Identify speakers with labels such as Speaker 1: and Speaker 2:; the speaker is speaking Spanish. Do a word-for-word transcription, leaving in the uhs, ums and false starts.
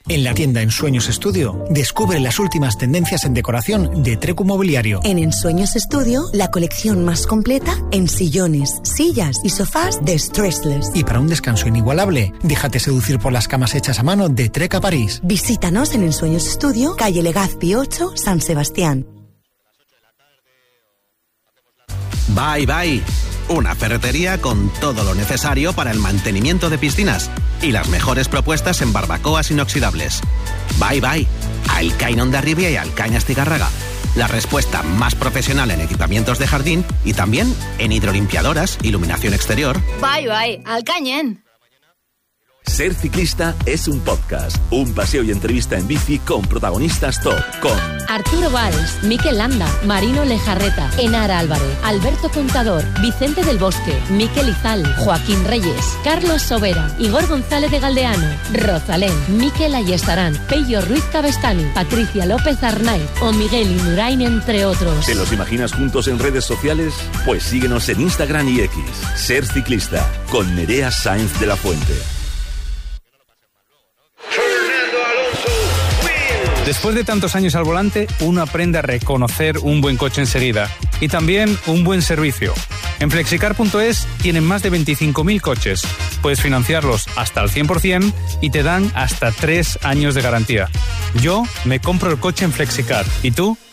Speaker 1: En la tienda Ensueños Estudio, descubre las últimas tendencias en decoración de Trecu Mobiliario.
Speaker 2: En Ensueños Estudio, la colección más completa en sillones, sillas y sofás de Stressless.
Speaker 1: Y para un descanso inigualable, déjate seducir por las camas hechas a mano de Treca París.
Speaker 2: Visítanos en Ensueños Estudio, calle Legazpi ocho, San Sebastián.
Speaker 3: Bye Bye, una ferretería con todo lo necesario para el mantenimiento de piscinas y las mejores propuestas en barbacoas inoxidables. Bye Bye, Alcaina Hondarribia y Alcaina Astigarraga. La respuesta más profesional en equipamientos de jardín y también en hidrolimpiadoras, iluminación exterior.
Speaker 4: Bye Bye, Alcañen.
Speaker 5: Ser ciclista es un podcast, un paseo y entrevista en bici con protagonistas top, con
Speaker 6: Arturo Valls, Mikel Landa, Marino Lejarreta, Enara Álvarez, Alberto Contador, Vicente del Bosque, Mikel Izal, Joaquín Reyes, Carlos Sobera, Igor González de Galdeano, Rosalén, Mikel Ayestarán, Pello Ruiz Cabestani, Patricia López Arnaiz o Miguel Indurain, entre otros.
Speaker 5: ¿Te los imaginas juntos en redes sociales? Pues síguenos en Instagram y X. Ser ciclista, con Nerea Sáenz de la Fuente.
Speaker 7: Después de tantos años al volante, uno aprende a reconocer un buen coche enseguida y también un buen servicio. En flexicar punto es tienen más de veinticinco mil coches. Puedes financiarlos hasta al cien por ciento y te dan hasta tres años de garantía. Yo me compro el coche en Flexicar. ¿Y tú?